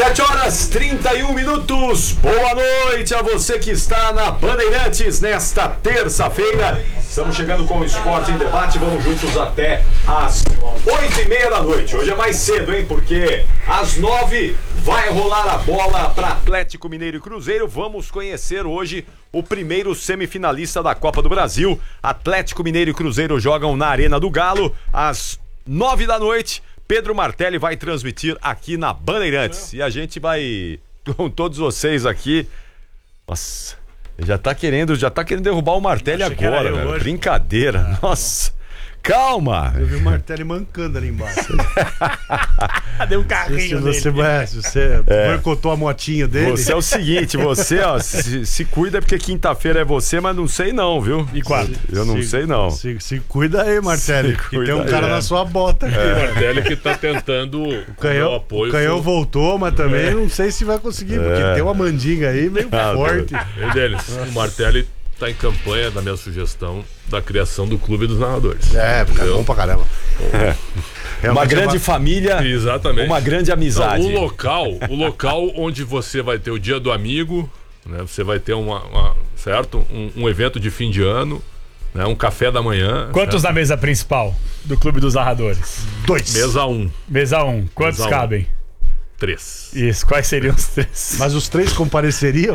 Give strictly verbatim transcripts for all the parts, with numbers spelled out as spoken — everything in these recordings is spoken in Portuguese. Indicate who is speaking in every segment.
Speaker 1: sete horas e trinta e um minutos. Boa noite a você que está na Bandeirantes nesta terça-feira. Estamos chegando com o Esporte em Debate. Vamos juntos até às oito e meia da noite. Hoje é mais cedo, hein? Porque às nove vai rolar a bola para Atlético Mineiro e Cruzeiro. Vamos conhecer hoje o primeiro semifinalista da Copa do Brasil. Atlético Mineiro e Cruzeiro jogam na Arena do Galo às nove da noite. Pedro Martelli vai transmitir aqui na Bandeirantes. E a gente vai, com todos vocês aqui. Nossa, já tá querendo, já tá querendo derrubar o Martelli agora, velho. Brincadeira. Nossa. Calma!
Speaker 2: Eu vi o Martelli mancando ali embaixo.
Speaker 3: Deu um carrinho
Speaker 2: se você,
Speaker 3: dele.
Speaker 2: Se você é. boicotou a motinha dele.
Speaker 1: Você é o seguinte, você ó, se, se cuida porque quinta-feira é você, mas não sei não, viu?
Speaker 3: E quatro?
Speaker 1: Eu não
Speaker 2: se,
Speaker 1: sei não.
Speaker 2: Se, se cuida aí, Martelli, que tem um cara
Speaker 1: aí,
Speaker 2: na
Speaker 1: é.
Speaker 2: sua bota aqui.
Speaker 4: É. O Martelli que tá tentando
Speaker 2: o canhão,
Speaker 4: o apoio.
Speaker 2: O canhão
Speaker 4: foi...
Speaker 2: voltou, mas também é. não sei se vai conseguir,
Speaker 1: é.
Speaker 2: porque tem uma mandinga aí meio ah, forte.
Speaker 4: E deles, o Martelli tá em campanha da minha sugestão da criação do Clube dos Narradores.
Speaker 2: É, porque é bom pra caramba.
Speaker 1: É. Uma grande família.
Speaker 4: Exatamente.
Speaker 1: Uma grande amizade.
Speaker 4: Então, o local, o local onde você vai ter o dia do amigo, né? Você vai ter uma, uma certo? Um, um evento de fim de ano, né? Um café da manhã.
Speaker 3: Quantos certo? Na mesa principal do Clube dos Narradores?
Speaker 2: Dois.
Speaker 4: Mesa um.
Speaker 3: Mesa um. Quantos mesa cabem?
Speaker 4: Um. Três.
Speaker 3: Isso, quais seriam os três?
Speaker 2: Mas os três compareceriam?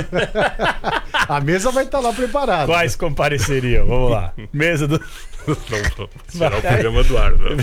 Speaker 2: A mesa vai estar lá preparada.
Speaker 3: Quais compareceriam? Vamos lá. Mesa do...
Speaker 4: Não, não. Será o programa do ar, né?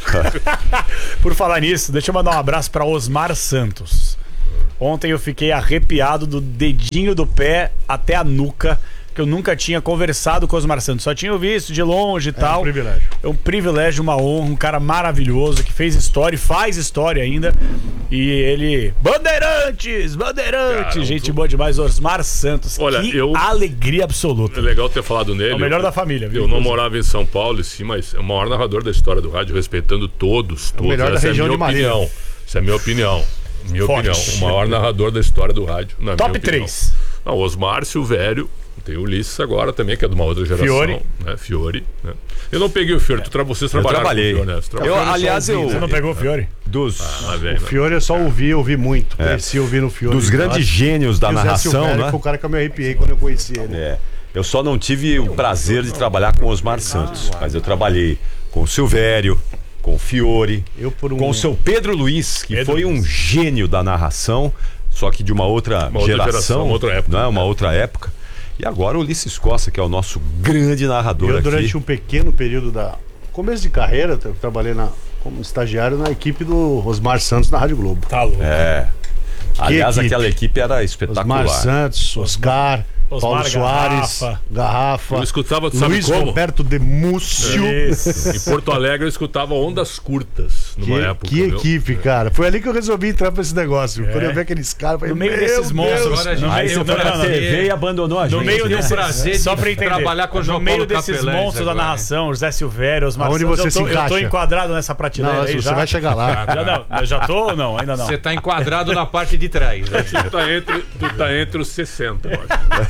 Speaker 3: Por falar nisso, deixa eu mandar um abraço para Osmar Santos. Ontem eu fiquei arrepiado do dedinho do pé até a nuca, que eu nunca tinha conversado com o Osmar Santos, só tinha visto de longe e tal.
Speaker 2: É um privilégio.
Speaker 3: É um privilégio, uma honra, um cara maravilhoso que fez história e faz história ainda. E ele... Bandeirantes! Bandeirantes! Cara, gente tô... boa demais, Osmar Santos.
Speaker 4: Olha,
Speaker 3: que
Speaker 4: eu...
Speaker 3: alegria absoluta.
Speaker 4: É legal ter falado nele.
Speaker 3: É o melhor da família, viu?
Speaker 4: Eu não morava em São Paulo, sim, mas é o maior narrador da história do rádio, respeitando todos, todos.
Speaker 2: O melhor da
Speaker 4: Essa
Speaker 2: região
Speaker 4: é
Speaker 2: de
Speaker 4: Marília. Opinião. Essa é a minha opinião. Minha
Speaker 3: Forte.
Speaker 4: opinião. O maior narrador da história do rádio. Na
Speaker 3: Top três.
Speaker 4: Não, Osmar, Silvério. Tem o Ulisses agora também, que é de uma outra geração.
Speaker 3: Fiore.
Speaker 4: Né? Fiore. Né? Eu não peguei o Fiore, tu tra... vocês trabalharam
Speaker 1: eu trabalhei.
Speaker 4: com o Fiore, né? Você
Speaker 1: eu, aliás, eu...
Speaker 3: Você não pegou o Fiore?
Speaker 1: Dos...
Speaker 4: Ah, bem,
Speaker 2: o Fiore eu só ouvi, ouvi muito. É. Cresci ouvindo o Fiore.
Speaker 1: Dos grandes gênios da
Speaker 2: e
Speaker 1: narração,
Speaker 2: Silvério,
Speaker 1: né?
Speaker 2: Foi o cara que eu me arrepiei quando eu conheci ele.
Speaker 1: É. Eu só não tive o prazer de trabalhar com o Osmar Santos, mas eu trabalhei com o Silvério, com o Fiore,
Speaker 2: eu por um...
Speaker 1: com o seu Pedro Luiz, que
Speaker 3: Pedro
Speaker 1: foi um gênio da narração, só que de uma outra
Speaker 4: uma outra
Speaker 1: geração,
Speaker 4: geração, uma outra época.
Speaker 1: Não é? Uma
Speaker 4: é.
Speaker 1: outra época. E agora o Ulisses Costa, que é o nosso grande narrador
Speaker 2: eu,
Speaker 1: aqui.
Speaker 2: Durante um pequeno período da começo de carreira, eu trabalhei na, como estagiário na equipe do Osmar Santos na Rádio Globo.
Speaker 3: Tá louco.
Speaker 1: É. Aliás,
Speaker 2: equipe?
Speaker 1: aquela equipe era espetacular.
Speaker 2: Osmar Santos, Oscar,
Speaker 3: Osmar,
Speaker 2: Paulo Soares,
Speaker 3: Garrafa,
Speaker 2: Garrafa
Speaker 4: Eu escutava, tu sabe
Speaker 2: Luiz
Speaker 4: como?
Speaker 2: Roberto de Múcio.
Speaker 3: Isso.
Speaker 4: Em Porto Alegre eu escutava Ondas Curtas numa
Speaker 2: Que,
Speaker 4: época.
Speaker 2: que
Speaker 4: viu?
Speaker 2: equipe, cara. Foi ali que eu resolvi entrar pra esse negócio.
Speaker 3: É.
Speaker 2: Quando eu vi aqueles caras, eu falei,
Speaker 3: No meio
Speaker 2: meu
Speaker 3: desses monstros.
Speaker 2: Deus.
Speaker 3: No
Speaker 1: Aí
Speaker 3: meio,
Speaker 1: você foi
Speaker 3: não,
Speaker 1: pra
Speaker 3: não, não.
Speaker 1: T V e abandonou a gente.
Speaker 3: No meio
Speaker 1: né?
Speaker 3: desses,
Speaker 5: prazer
Speaker 3: só
Speaker 5: de
Speaker 3: pra entender,
Speaker 5: trabalhar com o
Speaker 3: no
Speaker 5: João
Speaker 3: meio
Speaker 5: Paulo
Speaker 3: desses
Speaker 5: Capelães
Speaker 3: monstros
Speaker 5: agora,
Speaker 3: da narração, José Silvério, Osmar
Speaker 2: Aonde
Speaker 3: Santos,
Speaker 2: você
Speaker 3: eu tô,
Speaker 2: se
Speaker 3: eu tô
Speaker 2: encaixa?
Speaker 3: enquadrado nessa prateleira
Speaker 2: Não,
Speaker 3: aí
Speaker 2: você
Speaker 3: já.
Speaker 2: vai chegar lá.
Speaker 3: Já, não, eu já tô ou não? Ainda não.
Speaker 5: Você tá enquadrado na parte de trás. Né?
Speaker 4: Tu tá entre, tu tá entre os sessenta, eu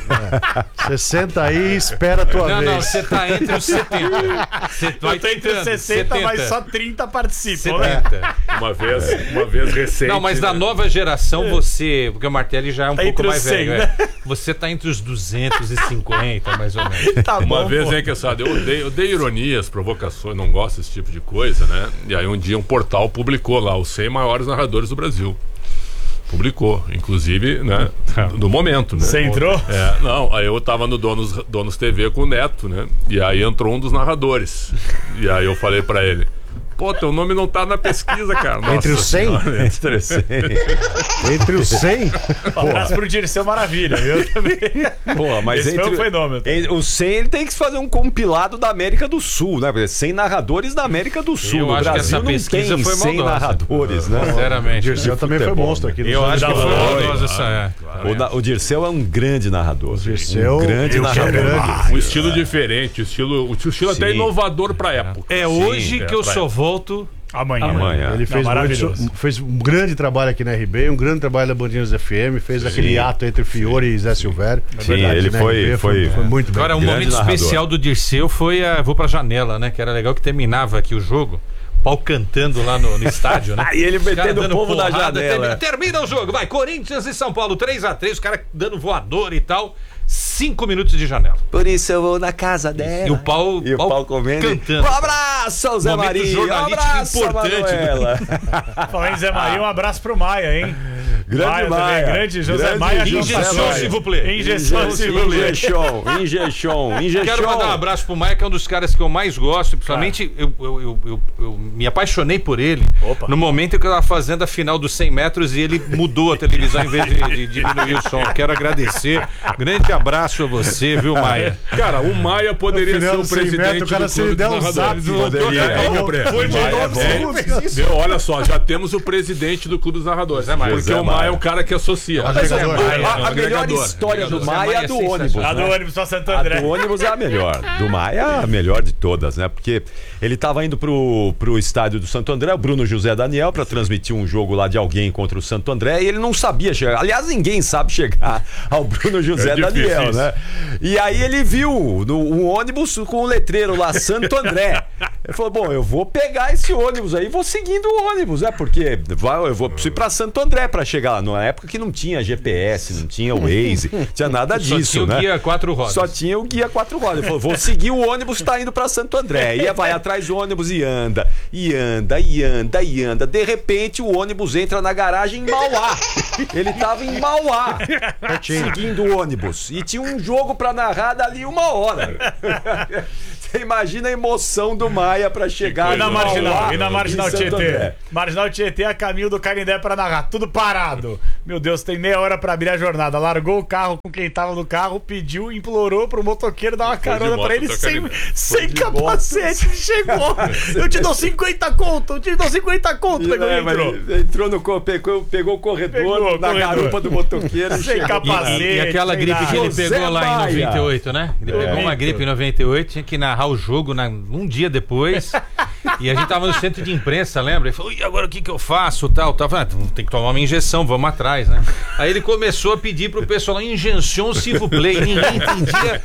Speaker 4: acho.
Speaker 2: sessenta aí, espera a tua
Speaker 5: Não,
Speaker 2: vez.
Speaker 5: não, você tá entre os setenta. Você vai
Speaker 3: Eu tô entre os
Speaker 5: tentando,
Speaker 3: sessenta, mas só trinta participam. né?
Speaker 5: setenta.
Speaker 4: Uma vez, uma vez recente.
Speaker 5: Não, mas da
Speaker 4: né?
Speaker 5: nova geração você... Porque o Martelli já é um
Speaker 3: Tá
Speaker 5: pouco
Speaker 3: entre
Speaker 5: mais
Speaker 3: os cem,
Speaker 5: velho.
Speaker 3: né?
Speaker 5: É. Você tá entre os duzentos e cinquenta, mais ou menos.
Speaker 3: Tá
Speaker 4: Uma
Speaker 3: bom,
Speaker 4: vez
Speaker 3: pô.
Speaker 4: é que sabe, eu odeio, eu odeio ironias, provocações, não gosto desse tipo de coisa, né? E aí um dia um portal publicou lá os cem maiores narradores do Brasil. Publicou, inclusive, né? Do momento, né?
Speaker 3: Você entrou?
Speaker 4: É, não, aí eu tava no Donos, Donos T V com o Neto, né? E aí entrou um dos narradores. E aí eu falei pra ele: pô, teu nome não tá na pesquisa, cara. Nossa
Speaker 2: Entre os cem?
Speaker 4: senhora.
Speaker 1: Entre os cem.
Speaker 2: Entre os cem?
Speaker 3: Um abraço pro Dirceu Maravilha, eu também.
Speaker 1: Pô, mas
Speaker 3: Esse
Speaker 1: entre,
Speaker 3: foi um fenômeno.
Speaker 1: em- o cem ele tem que fazer um compilado da América do Sul, né? Porque cem narradores da América do Sul.
Speaker 5: Eu
Speaker 1: No
Speaker 5: acho que
Speaker 1: Brasil
Speaker 5: essa
Speaker 1: não
Speaker 5: pesquisa
Speaker 1: tem
Speaker 5: foi
Speaker 1: cem
Speaker 5: maldosa.
Speaker 1: narradores, né?
Speaker 5: Sinceramente.
Speaker 2: Dirceu também foi
Speaker 4: futebol,
Speaker 2: monstro aqui. nos
Speaker 5: Eu
Speaker 2: anos
Speaker 5: acho que foi
Speaker 2: noventa.
Speaker 5: maldosa essa. É.
Speaker 1: O, na- o Dirceu é um grande narrador.
Speaker 2: Dirceu,
Speaker 1: um grande
Speaker 2: eu
Speaker 1: narrador.
Speaker 2: quero grande.
Speaker 4: Um estilo diferente, um estilo, um estilo até
Speaker 1: Sim.
Speaker 4: inovador pra época.
Speaker 5: É hoje
Speaker 4: Sim,
Speaker 5: que
Speaker 4: é,
Speaker 5: eu
Speaker 4: pra
Speaker 5: só
Speaker 4: época.
Speaker 5: volto.
Speaker 3: Amanhã.
Speaker 1: Amanhã.
Speaker 2: Ele fez,
Speaker 3: Não,
Speaker 2: muito,
Speaker 3: maravilhoso.
Speaker 2: fez um grande trabalho aqui na R B, um grande trabalho da Bandinhas F M, fez aquele ato entre Fiore e Zé Silvério.
Speaker 1: Sim,
Speaker 2: Verdade,
Speaker 1: ele
Speaker 2: na
Speaker 1: foi-
Speaker 2: R B
Speaker 1: foi-
Speaker 2: foi muito bem.
Speaker 5: Agora, um
Speaker 1: Grande
Speaker 5: momento
Speaker 1: narrador.
Speaker 5: especial do Dirceu foi a Vou Pra Janela, né? Que era legal que terminava aqui o jogo. pau cantando lá no, no estádio, né?
Speaker 1: Aí ele
Speaker 5: Os caras
Speaker 1: metendo o
Speaker 5: dando
Speaker 1: povo na
Speaker 5: porrada,
Speaker 1: janela.
Speaker 5: Termina, termina o jogo, vai, Corinthians e São Paulo, três a três, os caras dando voador e tal. Cinco minutos de janela.
Speaker 1: Por isso eu vou na casa dela.
Speaker 5: E o pau,
Speaker 1: E o
Speaker 5: pau
Speaker 1: pau comendo.
Speaker 5: cantando.
Speaker 1: Um abraço ao Zé
Speaker 5: Momento
Speaker 1: Maria. Um
Speaker 5: jornalístico
Speaker 1: abraço,
Speaker 5: importante,
Speaker 1: Manuela.
Speaker 3: Falando em Zé Maria, um abraço pro Maia, hein?
Speaker 1: Grande Maia.
Speaker 3: também, grande José
Speaker 1: Grande
Speaker 3: Maia.
Speaker 5: Injeção,
Speaker 3: José Maia.
Speaker 5: s'il vous plaît.
Speaker 3: Injeção, s'il vous plaît.
Speaker 1: Injeção, injeção, injeção.
Speaker 5: Quero mandar um abraço pro Maia, que é um dos caras que eu mais gosto. Principalmente, eu, eu, eu, eu, eu me apaixonei por ele
Speaker 3: Opa.
Speaker 5: no momento que eu tava fazendo a final dos cem metros e ele mudou a televisão em vez de, de diminuir o som. Quero agradecer. Grande abraço a você, viu, Maia?
Speaker 4: Cara, o Maia poderia
Speaker 2: No
Speaker 4: ser
Speaker 2: final
Speaker 4: o
Speaker 2: do cem
Speaker 4: presidente
Speaker 2: metros, o cara,
Speaker 4: do
Speaker 2: se ele
Speaker 4: clube
Speaker 2: der
Speaker 4: dos
Speaker 2: um
Speaker 4: narradores.
Speaker 2: zap,
Speaker 1: poderia.
Speaker 2: É,
Speaker 5: Foi de
Speaker 1: Maia é
Speaker 5: novo,
Speaker 1: bom.
Speaker 5: fez isso.
Speaker 4: Viu? Olha só, já temos o presidente do clube dos narradores.
Speaker 5: Zé Maia.
Speaker 4: Porque
Speaker 1: Zé
Speaker 4: o Maia
Speaker 1: Maia.
Speaker 4: é o cara que associa.
Speaker 2: Mas é,
Speaker 1: A,
Speaker 2: Maia,
Speaker 1: a- a melhor
Speaker 4: agregador,
Speaker 1: história do
Speaker 5: agregador.
Speaker 1: Maia é a
Speaker 5: Zé
Speaker 1: do
Speaker 5: Maia é
Speaker 1: ônibus.
Speaker 5: sensacional.
Speaker 3: A do
Speaker 1: né?
Speaker 3: ônibus pra Santo
Speaker 1: A
Speaker 3: André.
Speaker 1: do ônibus é a melhor. Do Maia é a melhor de todas, né? Porque ele tava indo pro, pro estádio do Santo André, o Bruno José Daniel, pra transmitir um jogo lá de alguém contra o Santo André, e ele não sabia chegar. Aliás, ninguém sabe chegar ao Bruno José
Speaker 4: É difícil
Speaker 1: Daniel,
Speaker 4: isso.
Speaker 1: né? E aí ele viu no, um ônibus com o letreiro lá, Santo André. Ele falou, bom, eu vou pegar esse ônibus aí, vou seguindo o ônibus, né? Porque vai, eu vou preciso ir pra Santo André pra chegar lá. Na época que não tinha G P S, não tinha Waze, não tinha nada
Speaker 5: Só
Speaker 1: disso,
Speaker 5: tinha o
Speaker 1: né?
Speaker 5: guia quatro rodas.
Speaker 1: Só tinha o guia quatro rodas. Ele falou, vou seguir o ônibus, tá indo pra Santo André. E vai atrás do ônibus e anda, e anda, e anda, e anda. De repente, o ônibus entra na garagem em Mauá. Ele tava em Mauá, seguindo o ônibus. E tinha um jogo pra narrar dali uma hora. Você imagina a emoção do Maia pra chegar
Speaker 3: E na
Speaker 1: em
Speaker 3: Marginal,
Speaker 1: Mauá,
Speaker 3: e na Marginal
Speaker 1: em Santo
Speaker 3: Tietê.
Speaker 1: André.
Speaker 3: Marginal Tietê a caminho do Canindé pra narrar, tudo parado. Meu Deus, tem meia hora pra abrir a jornada. Largou o carro com quem tava no carro, pediu, implorou pro motoqueiro dar uma carona
Speaker 4: moto
Speaker 3: pra ele
Speaker 4: até
Speaker 3: sem,
Speaker 4: Canindé.
Speaker 3: sem capacete. Chegou. Eu te dou cinquenta conto, eu te dou cinquenta conto. Pegou
Speaker 1: É,
Speaker 3: e
Speaker 1: mas
Speaker 3: entrou.
Speaker 1: ele entrou no co- pegou, pegou o corredor
Speaker 3: Pegou,
Speaker 1: na
Speaker 3: corredor.
Speaker 1: garupa do motoqueiro e
Speaker 3: Sem
Speaker 1: chegou.
Speaker 3: capacete.
Speaker 5: E, e aquela
Speaker 3: sem
Speaker 5: gripe
Speaker 3: nada.
Speaker 5: que ele
Speaker 1: José
Speaker 5: pegou lá em
Speaker 1: Maia.
Speaker 5: noventa e oito, né? Ele pegou uma
Speaker 3: Muito.
Speaker 5: gripe em noventa e oito, tinha que narrar o jogo na, um dia depois. E a gente tava no centro de imprensa, lembra? Ele falou, e agora o que que eu faço? Tal, tal. Falei, ah, tem que tomar uma injeção, vamos atrás, né? Aí ele começou a pedir pro pessoal, injeção, s'il vous plaît. Ninguém entendia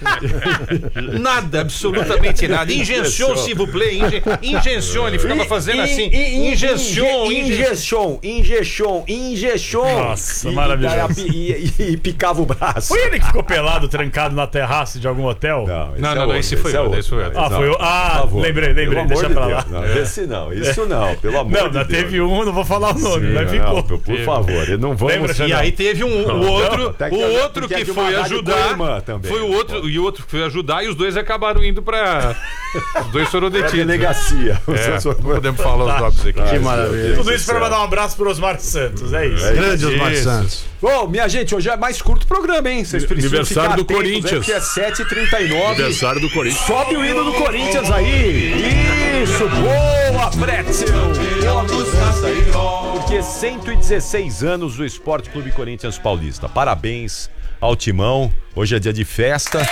Speaker 5: nada, absolutamente nada. Injeção, s'il vous plaît. Inje, injeção, ele ficava fazendo assim. Injeção, injeção.
Speaker 1: Injeção, injeção, injeção.
Speaker 3: Nossa,
Speaker 1: E-
Speaker 3: maravilhoso.
Speaker 1: E, e- e picava o braço.
Speaker 3: Foi ele que ficou pelado, trancado na terraça de algum hotel?
Speaker 1: esse
Speaker 5: Não,
Speaker 1: é
Speaker 5: não,
Speaker 1: outro,
Speaker 5: esse foi
Speaker 1: é
Speaker 5: outro,
Speaker 1: outro.
Speaker 5: esse foi outro.
Speaker 3: Ah,
Speaker 1: Não,
Speaker 3: foi o.
Speaker 1: por
Speaker 3: Ah,
Speaker 1: favor.
Speaker 3: lembrei, lembrei.
Speaker 1: Pelo
Speaker 3: Deixa
Speaker 1: amor
Speaker 3: pra
Speaker 1: de
Speaker 3: lá.
Speaker 1: Deus, não, esse não, isso não, pelo amor
Speaker 3: Não,
Speaker 1: de
Speaker 3: não,
Speaker 1: Deus.
Speaker 3: teve um, não vou falar o nome,
Speaker 1: Sim,
Speaker 3: mas
Speaker 1: não,
Speaker 3: ficou.
Speaker 1: por, por favor, não vamos.
Speaker 3: Lembra,
Speaker 5: E
Speaker 3: Xandão?
Speaker 5: aí teve um, o outro,
Speaker 1: Até que-
Speaker 5: o outro
Speaker 1: porque é
Speaker 5: que
Speaker 1: de uma
Speaker 5: foi
Speaker 1: rádio
Speaker 5: ajudar,
Speaker 1: co-irmã também,
Speaker 5: foi o
Speaker 1: né?
Speaker 5: outro e o outro que foi ajudar e os dois acabaram indo pra os dois foram
Speaker 1: Pra
Speaker 5: detidos.
Speaker 1: delegacia.
Speaker 5: É, não podemos falar os nomes aqui.
Speaker 2: Que maravilha.
Speaker 3: Tudo isso pra mandar um abraço pro Osmar Santos, é isso.
Speaker 2: Grande Osmar
Speaker 3: Isso.
Speaker 2: Santos.
Speaker 1: Bom, minha gente, hoje é mais curto o programa, hein? Vocês precisam
Speaker 4: Aniversário
Speaker 1: ficar
Speaker 4: do
Speaker 1: atentos,
Speaker 4: Corinthians.
Speaker 1: né? Porque é sete e trinta e nove.
Speaker 4: Aniversário do Corinthians.
Speaker 1: Sobe o hino do Corinthians aí. Isso, boa, Pretzel. Boa mudança aí. Porque cento e dezesseis anos do Esporte Clube Corinthians Paulista. Parabéns ao Timão. Hoje é dia de festa.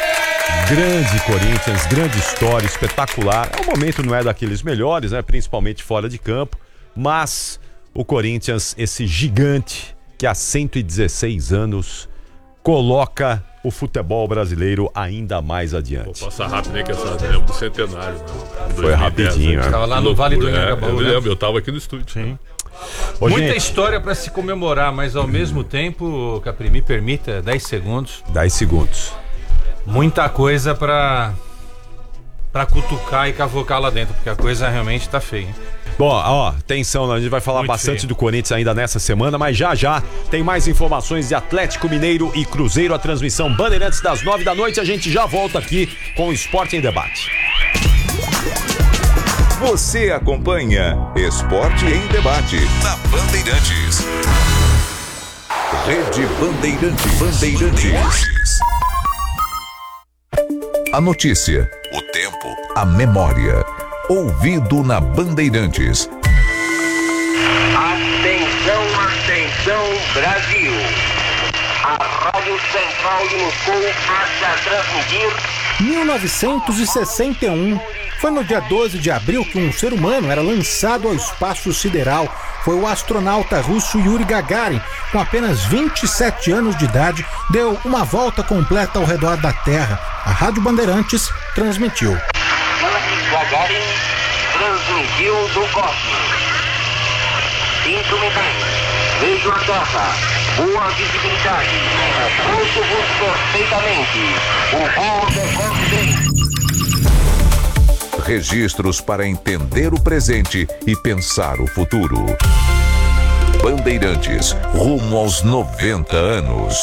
Speaker 1: Grande Corinthians, grande história, espetacular. O momento não é daqueles melhores, né? Principalmente fora de campo. Mas o Corinthians, esse gigante que há cento e dezesseis anos coloca o futebol brasileiro ainda mais adiante.
Speaker 4: Passa rápido, né? Que essa é do centenário. Né? Em
Speaker 1: Foi
Speaker 4: dois mil e dez,
Speaker 1: rapidinho,
Speaker 4: né?
Speaker 1: né?
Speaker 5: Tava lá
Speaker 4: Que
Speaker 5: no Vale do
Speaker 4: loucura, é,
Speaker 5: Anhangabaú,
Speaker 4: Eu
Speaker 5: né?
Speaker 4: lembro, eu tava aqui no estúdio. Sim.
Speaker 1: Ô,
Speaker 5: Muita
Speaker 1: gente,
Speaker 5: história pra se comemorar, mas ao mesmo tempo, Capri, me permita dez segundos.
Speaker 1: dez segundos.
Speaker 5: Muita coisa pra para cutucar e cavocar lá dentro, porque a coisa realmente tá feia, hein?
Speaker 1: Bom, ó, atenção, a gente vai falar
Speaker 5: Muito
Speaker 1: bastante
Speaker 5: feio.
Speaker 1: do Corinthians ainda nessa semana, mas já já tem mais informações de Atlético Mineiro e Cruzeiro, a transmissão Bandeirantes das nove da noite. A gente já volta aqui com o Esporte em Debate.
Speaker 6: Você acompanha Esporte em Debate na Bandeirantes. Rede Bandeirantes. Bandeirantes. A notícia, o tempo, a memória. Ouvido na Bandeirantes.
Speaker 7: Atenção, atenção, Brasil! A Rádio Central de Moscou passa a transmitir
Speaker 8: mil novecentos e sessenta e um. Foi no dia doze de abril que um ser humano era lançado ao espaço sideral. Foi o astronauta russo Yuri Gagarin, com apenas vinte e sete anos de idade, deu uma volta completa ao redor da Terra. A Rádio Bandeirantes transmitiu.
Speaker 7: Gagarin transmitindo transmitiu do cosmos. Instrumentais, vejo a terra, boa visibilidade, ouço-vos perfeitamente, o voo devolve bem.
Speaker 6: Registros para entender o presente e pensar o futuro. Bandeirantes, rumo aos noventa anos.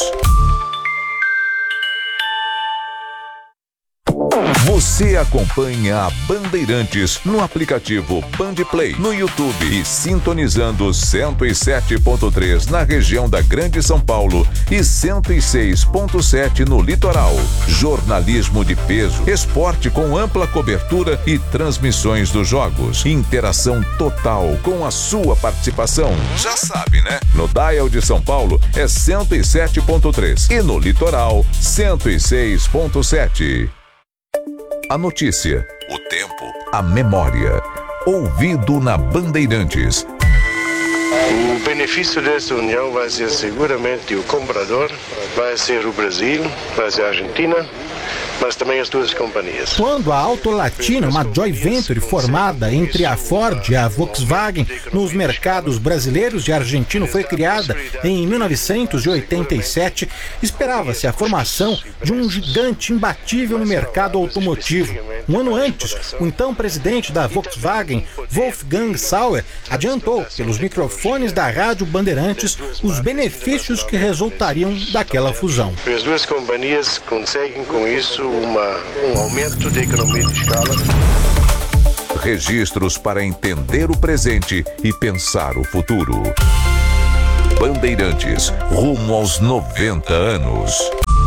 Speaker 6: Você acompanha a Bandeirantes no aplicativo Bandplay, no YouTube e sintonizando cento e sete ponto três na região da Grande São Paulo e cento e seis ponto sete no litoral. Jornalismo de peso, esporte com ampla cobertura e transmissões dos jogos. Interação total com a sua participação. Já sabe, né? No Dial de São Paulo é cento e sete ponto três e no litoral cento e seis ponto sete. A notícia, o tempo, a memória. Ouvido na Bandeirantes.
Speaker 9: O benefício dessa união vai ser seguramente o comprador, vai ser o Brasil, vai ser a Argentina, mas também as duas companhias.
Speaker 8: Quando a Auto Latina, uma joint venture formada entre a Ford e a Volkswagen nos mercados brasileiros e argentino, foi criada em mil novecentos e oitenta e sete, esperava-se a formação de um gigante imbatível no mercado automotivo. Um ano antes, o então presidente da Volkswagen, Wolfgang Sauer, adiantou pelos microfones da Rádio Bandeirantes os benefícios que resultariam daquela fusão.
Speaker 9: As duas companhias conseguem com isso Uma, um aumento de economia de escala.
Speaker 6: Registros para entender o presente e pensar o futuro. Bandeirantes, rumo aos noventa anos.